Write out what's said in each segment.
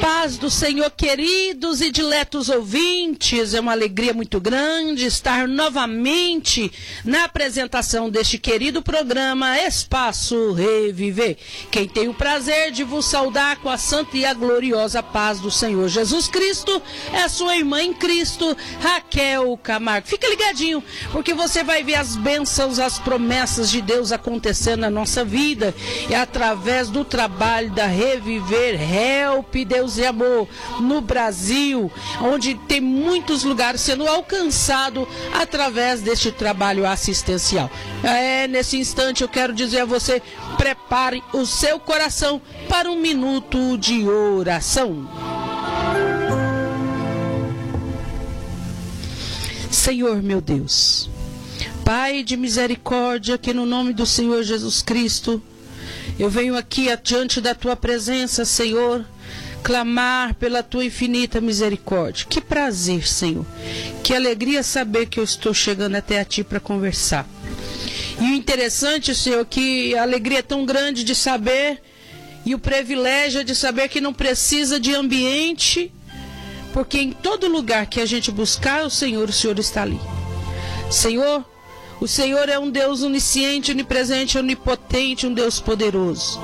paz do Senhor, queridos e diletos ouvintes. É uma alegria muito grande estar novamente na apresentação deste querido programa Espaço Reviver. Quem tem o prazer de vos saudar com a santa e a gloriosa paz do Senhor Jesus Cristo é a sua irmã em Cristo, Raquel Camargo. Fica ligadinho, porque você vai ver as bênçãos, as promessas de Deus acontecendo na nossa vida, e através do trabalho da Reviver Help Deus e Amor no Brasil, onde tem muitos lugares sendo alcançados através deste trabalho assistencial. Nesse instante eu quero dizer a você, prepare o seu coração para um minuto de oração. Senhor meu Deus, Pai de misericórdia, que no nome do Senhor Jesus Cristo, eu venho aqui diante da Tua presença, Senhor, clamar pela Tua infinita misericórdia. Que prazer, Senhor, que alegria saber que eu estou chegando até a Ti para conversar. E o interessante, Senhor, que a alegria é tão grande de saber, e o privilégio de saber que não precisa de ambiente, porque em todo lugar que a gente buscar o Senhor está ali. Senhor, o Senhor é um Deus onisciente, onipresente, onipotente, um Deus poderoso.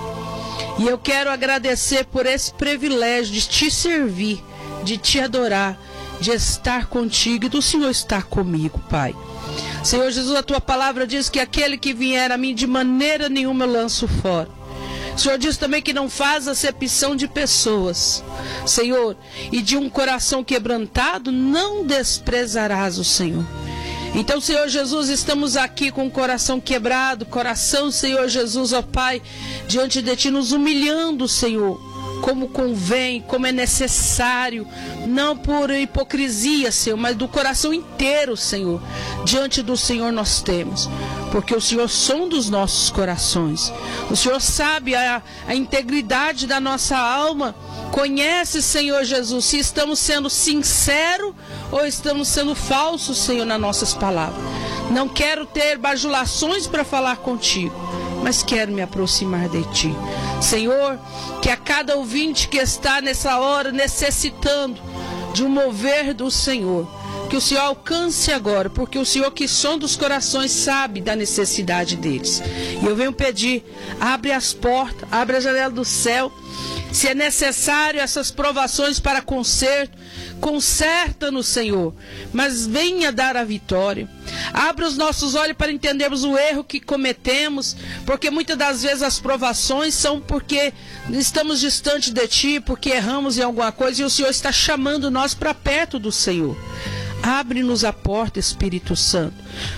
E eu quero agradecer por esse privilégio de Te servir, de Te adorar, de estar contigo e do Senhor estar comigo, Pai. Senhor Jesus, a Tua palavra diz que aquele que vier a mim de maneira nenhuma eu lanço fora. O Senhor diz também que não faz acepção de pessoas, Senhor, e de um coração quebrantado não desprezarás o Senhor. Então, Senhor Jesus, estamos aqui com o coração quebrado, coração, Senhor Jesus, ó Pai, diante de Ti, nos humilhando, Senhor, como convém, como é necessário, não por hipocrisia, Senhor, mas do coração inteiro, Senhor, diante do Senhor nós temos, porque o Senhor sonda os nossos corações, o Senhor sabe a integridade da nossa alma, conhece, Senhor Jesus, se estamos sendo sinceros ou estamos sendo falsos, Senhor, nas nossas palavras. Não quero ter bajulações para falar contigo, mas quero me aproximar de Ti. Senhor, que a cada ouvinte que está nessa hora necessitando de um mover do Senhor, que o Senhor alcance agora, porque o Senhor que sonda os corações sabe da necessidade deles. E eu venho pedir, abre as portas, abre a janela do céu. Se é necessário essas provações para conserto, conserta-nos, Senhor, mas venha dar a vitória. Abra os nossos olhos para entendermos o erro que cometemos, porque muitas das vezes as provações são porque estamos distante de Ti, porque erramos em alguma coisa e o Senhor está chamando nós para perto do Senhor. Abre-nos a porta, Espírito Santo.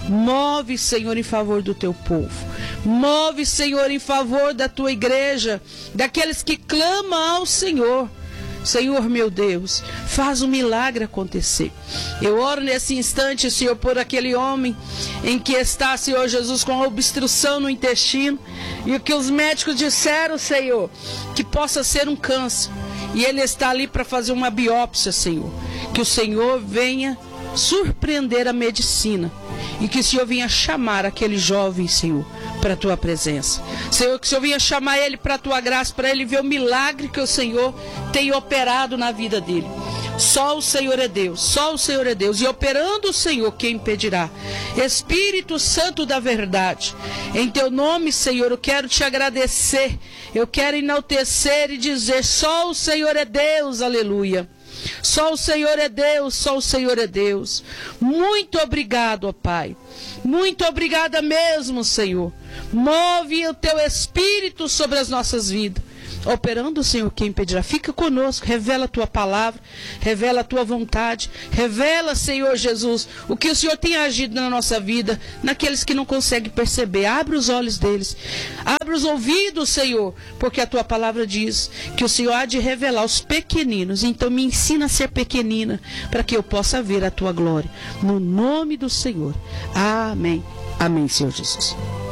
Move, Senhor, em favor do Teu povo. Move, Senhor, em favor da Tua igreja, daqueles que clamam ao Senhor. Senhor, meu Deus, faz um milagre acontecer. Eu oro nesse instante, Senhor, por aquele homem em que está, Senhor Jesus, com obstrução no intestino, e o que os médicos disseram, Senhor, que possa ser um câncer, e ele está ali para fazer uma biópsia, Senhor. Que o Senhor venha surpreender a medicina, e que o Senhor venha chamar aquele jovem, Senhor, para a Tua presença. Senhor, que o Senhor venha chamar ele para a Tua graça, para ele ver o milagre que o Senhor tem operado na vida dele. Só o Senhor é Deus, só o Senhor é Deus, e operando o Senhor, quem impedirá? Espírito Santo da verdade, em Teu nome, Senhor, eu quero Te agradecer, eu quero enaltecer e dizer, só o Senhor é Deus, aleluia. Só o Senhor é Deus, só o Senhor é Deus. Muito obrigado, ó Pai. Muito obrigada mesmo, Senhor. Move o Teu Espírito sobre as nossas vidas. Operando, Senhor, quem impedirá? Fica conosco, revela a Tua palavra, revela a Tua vontade, revela, Senhor Jesus, o que o Senhor tem agido na nossa vida, naqueles que não conseguem perceber. Abre os olhos deles, abre os ouvidos, Senhor, porque a Tua palavra diz que o Senhor há de revelar os pequeninos. Então me ensina a ser pequenina, para que eu possa ver a Tua glória, no nome do Senhor. Amém. Amém, Senhor Jesus.